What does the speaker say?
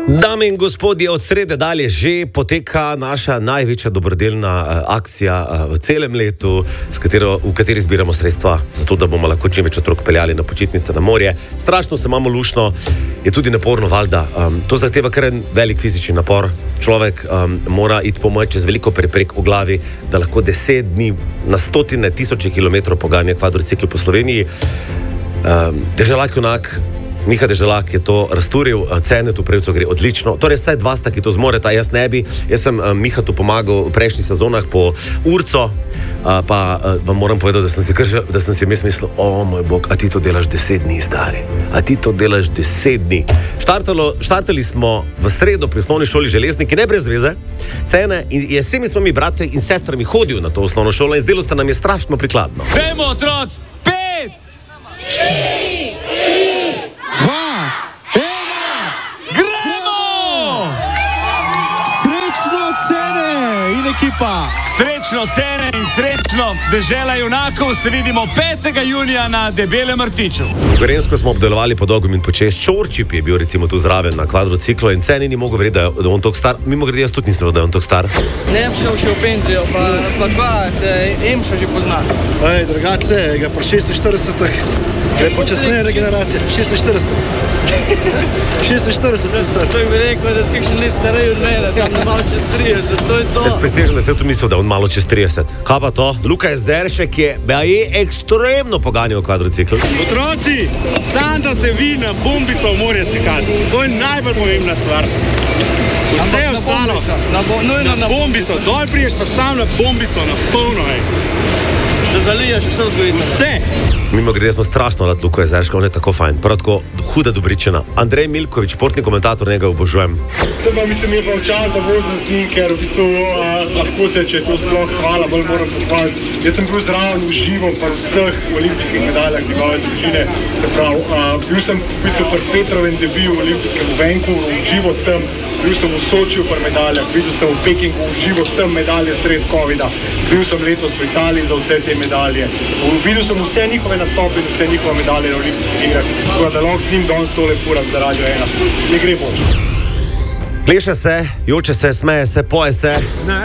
Dame in gospodje, od srede dalje že poteka naša največja dobrodelna akcija v celem letu, v kateri zbiramo sredstva, zato da bomo lahko čim več otrok peljali na počitnice na morje. Strašno se imamo lušno, je tudi naporno, valjda. To zahteva kar en velik fizični napor. Človek mora iti po moje čez veliko preprek v glavi, da lahko 10 dni na stotine, tisoče kilometrov poganja kvadrocikl po Sloveniji. Deželak junak Miha Deželak je to razturil, Cenetu Prevcu gre odlično. Torej, vsaj dva sta, ki to zmoreta, jaz ne bi. Jaz sem Mihatu pomagal v prejšnjih sezonah po urco, pa vam moram povedati, da sem si mislil, o moj bog, a ti to delaš 10 dni, stari. A ti to delaš 10 dni. Štartali smo v sredo pri osnovni šoli Železniki, ne brez veze. Cene in vsemi svojimi brate in sestrami hodil na to osnovno šolo in zdelo se nam je strašno prikladno. Dajmo, otroci! 5, 4, 3, 2, 1, gremo! Srečno Cene in ekipa! Srečno Cene in srečno Dežela junakov, se vidimo 5. junija na Debelem rtiču. Gorenjsko smo obdelovali po dolgem in počez. Čorčip je bil recimo tu zraven na kvadrociklu in Ceni ni mogel verjeti, da je on toliko star. Mimogrede, jaz tudi nisem vedel, da je on toliko star. Ne bi šel še v penzijo, pa dva se Emša že pozna. Drugače, ga pa 46-ih, je počasneje regeneracija, 46. 46 se star. Človek bi rekel, da je kakšen let starej od mene, tam malo čez 30, to je to. Jaz presežem, da sem tudi mislil, da je on malo čez 30. Kaj pa to? Luka Jezderšek je ekstremno poganjal kvadrocikl. Otroci, sandate vi na bombico v morje skakati. To je najbolj pomembna stvar. Vse ostalo. Na bombico. Dol priješ pa sam na bombico, na polno. Da zaliješ vse vzgojitev. Vse. Mimogrede, smo strašno rad Luka Jezderška, on je tako fajn. Prav tako huda dobričina. Andrej Milković, športni komentator, njega obožujem. Se pa mislim, je pa včas, da vozim z njim, ker v bistvu lahko se, če je to sploh hvala, bolj moram pohvaliti. Jaz sem bil zraven v živo pa vseh olimpijskih medaljah njegove družine. Se pravi, bil sem v bistvu pri Petrovem debiu v olimpijskem Vancouveru v živo tam. Bil sem v Sočiju pri medaljah, videl sem v Pekingu v živo tam medalje sred covida. Bil sem letos v Italiji za vse te medalje. Videl sem vse njihove nastope in vse njihove medalje na olimpijskih igrah. Tako da lahko z njim danes tole furam za Radio 1. Ne gre bolj. Pleše se, joče se, smeje se, poje se.